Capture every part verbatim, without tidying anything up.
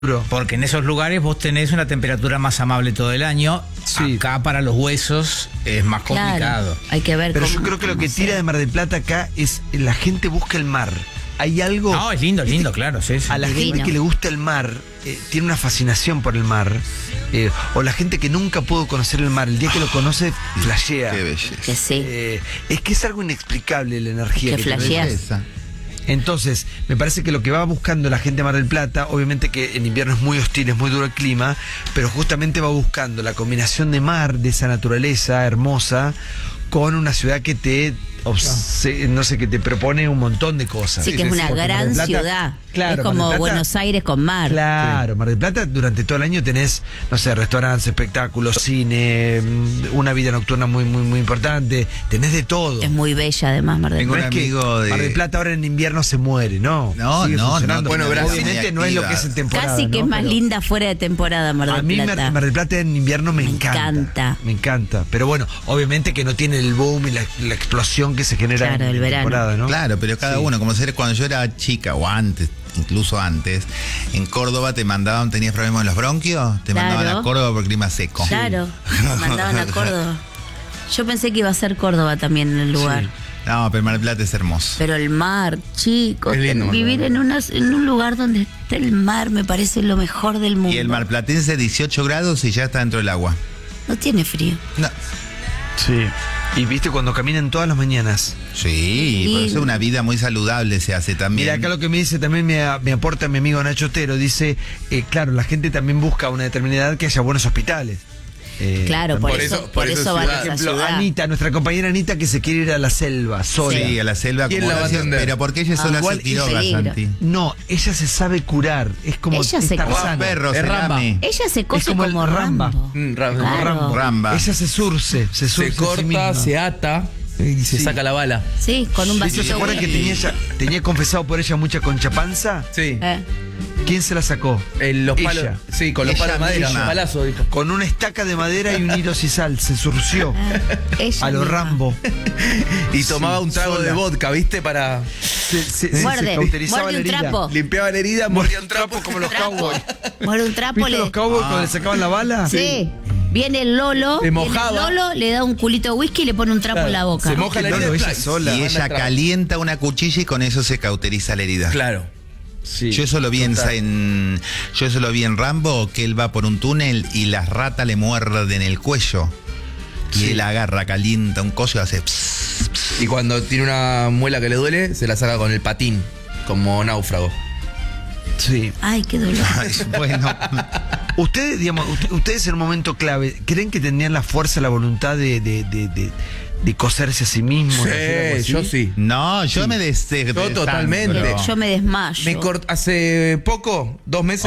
Porque en esos lugares vos tenés una temperatura más amable todo el año. Sí. Acá para los huesos es más complicado. Claro, hay que ver Pero cómo, yo creo que lo que sea. tira de Mar del Plata acá es la gente busca el mar. Hay algo... No, es lindo, lindo, claro. Sí, sí. A la Divino. gente que le gusta el mar, eh, tiene una fascinación por el mar. Eh, o la gente que nunca pudo conocer el mar, el día que lo conoce, flashea. Qué belleza. Que sí. Eh, es que es algo inexplicable la energía Que que, tiene. flasheas. Entonces, me parece que lo que va buscando la gente de Mar del Plata, obviamente que en invierno es muy hostil, es muy duro el clima, pero justamente va buscando la combinación de mar, de esa naturaleza hermosa, con una ciudad que te, obse- no sé, que te propone un montón de cosas. Sí, que es una Porque Mar gran del Plata- ciudad. Claro, es como Mar del Plata- Buenos Aires con mar. Claro, Mar del Plata durante todo el año tenés, no sé, restaurantes, espectáculos, cine, mm, una vida nocturna muy, muy, muy importante, tenés de todo. Es muy bella además Mar del Tengo No Plata. un es que amigo de- Mar del Plata ahora en invierno se muere, ¿no? No, Sigue no, funcionando. no, Bueno, tiene vida obviamente muy no es lo activa. que es en temporada. Casi que ¿no? es más Pero linda fuera de temporada Mar a del mí Plata. Mar, Mar del Plata en invierno me, Me encanta. encanta. Me encanta. Pero bueno, obviamente que no tiene el boom y la, la explosión que se genera Claro, en, el en verano. temporada, ¿no? Claro, pero cada Sí. uno, como ser cuando yo era chica o antes, incluso antes, en Córdoba te mandaban, tenías problemas en los bronquios, te Claro. mandaban a Córdoba por clima seco. Claro, me mandaban a Córdoba. Yo pensé que iba a ser Córdoba también en el lugar. Sí. No, pero Mar del Plata es hermoso. Pero el mar, chicos, Es lindo, vivir Mar en, unas, en un lugar donde está el mar me parece lo mejor del mundo. Y el marplatense dieciocho grados y ya está dentro del agua. No tiene frío. No. Sí. Y viste cuando caminan todas las mañanas. Sí, por Y- eso una vida muy saludable se hace también. Mira, acá lo que me dice también me, me aporta mi amigo Nacho Otero. Dice, eh, claro, la gente también busca a una determinada edad que haya buenos hospitales. Eh, Claro, por, por eso, eso- por por eso eso van a ciudad. esa Por ejemplo, ciudad. Anita, nuestra compañera Anita, que se quiere ir a la selva sola. Sí, a la selva ¿Quién como la va a gracia, atender? pero porque ella Ah, sola igual se tiró, es peligro. Santi. No, ella se sabe curar. Es como Ella se es cura. Tarzana. Perros, Es el Ramba. Ami. Ella se cose como como, el Ramba. Rambo. Mm, Ram- Claro. como Rambo. Ramba. Ella se surce, se surce. Se a sí corta, misma. se ata y se Sí. saca la bala. Sí, con un De hecho, vasito. ¿se acuerdan que whisky. tenía, ella, tenía confesado por ella mucha conchapanza? Sí. Eh, ¿Quién se la sacó? En los palos. Ella. Sí, con los Ella palos de madera. misma. Palazo, dijo. Con una estaca de madera y un hilo sisal. Se surció. ella A lo misma. Rambo. Y tomaba un trago sola. de vodka, ¿viste? Para. Se, se, se Muerde, cauterizaba muerde la un herida. trapo. Limpiaba la herida, mordía un trapo. como los Trapo. cowboys. Muerde un trapo, ¿Viste le. los cowboys cuando le sacaban la bala? Sí. Viene el Lolo, Le viene mojaba. el Lolo, le da un culito de whisky y le pone un trapo Claro, en la boca. se moja la No, herida. no, ella ¡plac! sola. Y Manda ella trapo. calienta una cuchilla y con eso se cauteriza la herida. Claro. Sí. Yo eso lo vi en, Total. en- yo eso lo vi en Rambo, que él va por un túnel y las ratas le muerden el cuello. Y Sí. él agarra, calienta un coso y hace pss, pss. Y cuando tiene una muela que le duele, se la saca con el patín, como náufrago. Sí. Ay, qué dolor. Ay, bueno. Ustedes, digamos, ut- ustedes en un momento clave, ¿creen que tenían la fuerza, la voluntad de, de, de, de, de coserse a sí mismos? de hacer algo Sí, así? yo sí. No, yo me des Yo totalmente. Yo me desmayo. Me cort- hace poco, dos meses,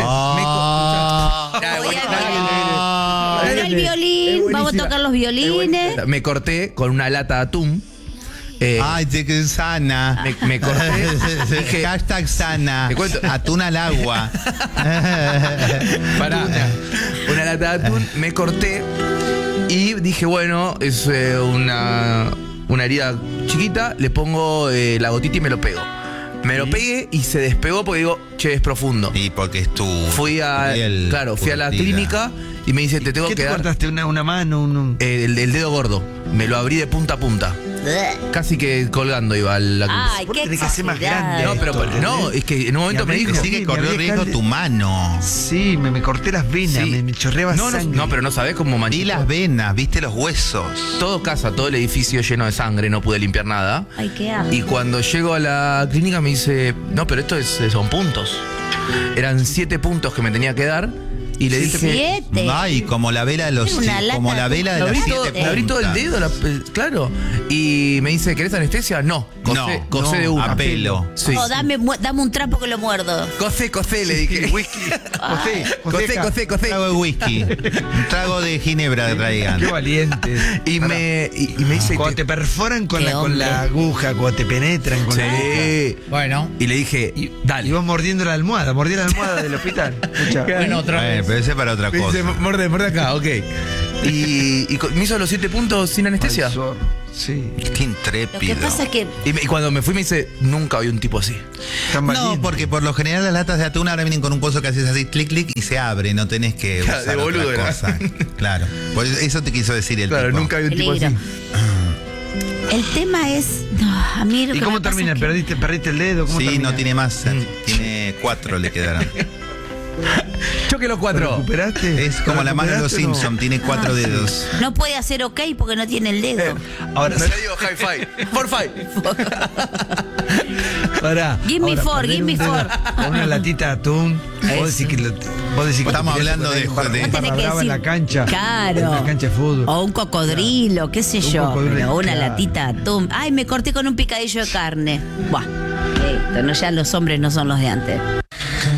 Ah. me, co- Ya, Voy bueno, a- dale, dale, dale. Mira el violín, Es vamos a buenísima. tocar los Es violines. buenísima. Me corté con una lata de atún. Eh, Ay, te que sana. me, me corté. Dije, Hashtag sana. Te cuento. Atún al agua. Pará. Una lata de atún, me corté y dije, bueno, es eh, una, una herida chiquita, le pongo eh, la gotita y me lo pego. Me lo pegué y se despegó porque digo, che, es profundo. Y porque es tu. Fui a, piel claro, fui a la curtida. clínica y me dice, te tengo ¿Qué que te dar cortaste? ¿Una, una mano? Un, un- eh, el, el dedo gordo. Me lo abrí de punta a punta. Casi que colgando iba a la clínica. Ay, Vos qué tenés que hacer más exagerado. grande. No, pero esto, no, ¿entendés? es que en un momento Mi me amigo dijo. Sí que me corrió había riesgo cal- tu mano. Sí, me, me corté las venas, Sí. me, me chorreaba No, no, sangre. no, pero no sabés cómo Vi manchó. las venas, viste los huesos. Todo casa, todo el edificio lleno de sangre, no pude limpiar nada. Ay, qué asco. Y cuando llego a la clínica me dice, no, pero esto es, son puntos. Eran siete puntos que me tenía que dar. Y le dije, Siete. Ay, como la vela de los Era una lata como la de- vela de me las abrí, todo, siete me abrí todo el puntas. dedo, la- eh, claro. Y me dice, ¿querés anestesia? No, cosé, No, cosé no, de una. a pelo. Sí. Oh, dame, mu- dame un trapo que lo muerdo. Cosé, cosé, le dije. Whisky. José, Cosé, acá. cosé, Un cosé. trago de whisky. Un trago de ginebra que traigan. Qué valiente. Y me, y, y me dice, Cuando te- te perforan con Qué la, con hombre. la aguja, cuando te penetran con la aguja. sí. Bueno, Y le dije, Y, dale. y vas mordiendo la almohada, mordí la almohada del hospital. Escucha. bueno, otra Bueno, vez. pero ese es para otra Me cosa. dice, morde, morde acá, ok. Y, y co- me hizo los siete puntos sin anestesia. Ay, zorro. Sí. Qué Lo que intrépido. pasa es que Y, me- y cuando me fui me dice, nunca vi un tipo así. Tan No, valiente. porque por lo general las latas de atún ahora vienen con un coso que haces así, clic, clic, y se abre, no tenés que Claro, usar de boludo otra era. cosa. Claro. Por eso, eso te quiso decir el Claro, tipo. nunca vi un tipo peligro. así. El tema es. No, a mí lo ¿Y que cómo me pasa termina? es que- ¿Perdiste, ¿Perdiste el dedo? ¿Cómo Sí, termina? no tiene más, tiene cuatro le quedaron. Choque los ¿Lo cuatro. recuperaste? Es como ¿Lo la mano de los recuperaste o no? Simpsons, tiene cuatro Ah. dedos. No puede hacer ok porque no tiene el dedo. Ahora, Me le digo high five. Four five. pará. Give me Ahora, four, perder give un me dedo four. Con una latita de atún. Vos decís que, lo- vos decís que Estamos te querías hablando poner de- un barra- de- un Vos tenés barra que brava en decir, la cancha. claro. En la cancha de fútbol. O un cocodrilo, qué sé Un yo. cocodrilo, Pero una claro. latita de atún. Ay, me corté con un picadillo de carne. Buah, listo, no, ya los hombres no son los de antes.